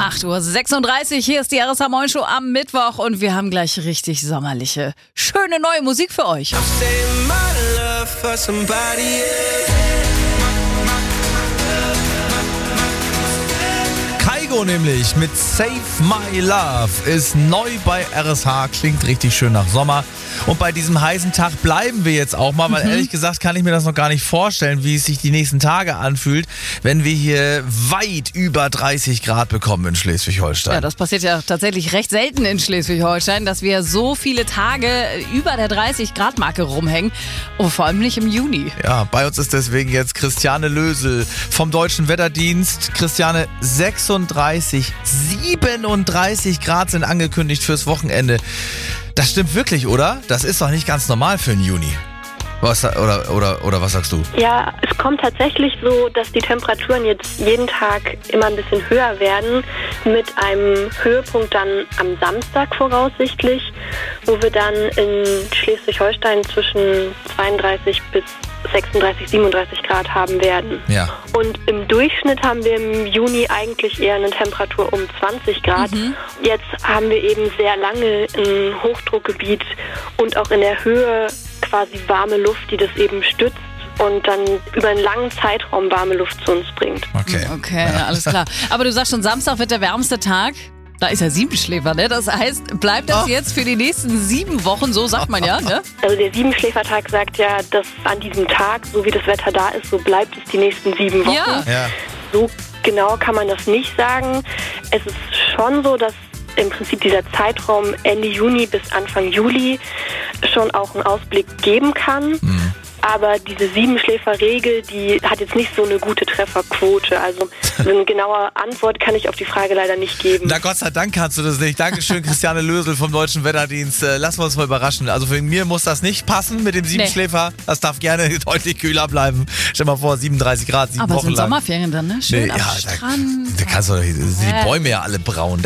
8:36 Uhr, hier ist die RSH Morning Show am Mittwoch und wir haben gleich richtig sommerliche, schöne neue Musik für euch. Kygo nämlich mit Save My Love ist neu bei RSH, klingt richtig schön nach Sommer. Und bei diesem heißen Tag bleiben wir jetzt auch mal, weil ehrlich gesagt kann ich mir das noch gar nicht vorstellen, wie es sich die nächsten Tage anfühlt, wenn wir hier weit über 30 Grad bekommen in Schleswig-Holstein. Ja, das passiert ja tatsächlich recht selten in Schleswig-Holstein, dass wir so viele Tage über der 30-Grad-Marke rumhängen und vor allem nicht im Juni. Ja, bei uns ist deswegen jetzt Christiane Lösel vom Deutschen Wetterdienst. Christiane, 36, 37 Grad sind angekündigt fürs Wochenende. Das stimmt wirklich, oder? Das ist doch nicht ganz normal für den Juni. Oder was sagst du? Ja, es kommt tatsächlich so, dass die Temperaturen jetzt jeden Tag immer ein bisschen höher werden, mit einem Höhepunkt dann am Samstag voraussichtlich, wo wir dann in Schleswig-Holstein zwischen 32 bis 36, 37 Grad haben werden. Ja. Und im Durchschnitt haben wir im Juni eigentlich eher eine Temperatur um 20 Grad. Jetzt haben wir eben sehr lange ein Hochdruckgebiet und auch in der Höhe quasi warme Luft, die das eben stützt und dann über einen langen Zeitraum warme Luft zu uns bringt. Okay, ja, alles klar. Aber du sagst schon, Samstag wird der wärmste Tag. Da ist ja Siebenschläfer, ne? Das heißt, bleibt das jetzt für die nächsten 7 Wochen, so sagt man ja, ne? Also der Siebenschläfertag sagt ja, dass an diesem Tag, so wie das Wetter da ist, so bleibt es die nächsten 7 Wochen. Ja. So genau kann man das nicht sagen. Es ist schon so, dass im Prinzip dieser Zeitraum Ende Juni bis Anfang Juli schon auch einen Ausblick geben kann. Aber diese Siebenschläfer-Regel, die hat jetzt nicht so eine gute Trefferquote. Also eine genaue Antwort kann ich auf die Frage leider nicht geben. Na Gott sei Dank kannst du das nicht. Dankeschön, Christiane Lösel vom Deutschen Wetterdienst. Lassen wir uns mal überraschen. Also für mir muss das nicht passen mit dem Siebenschläfer. Das darf gerne deutlich kühler bleiben. Stell mal vor, 37 Grad, 7 Aber es Wochen sind lang. Sommerferien dann, ne? Schön am Strand. Da kannst du, sind die Bäume ja alle braun.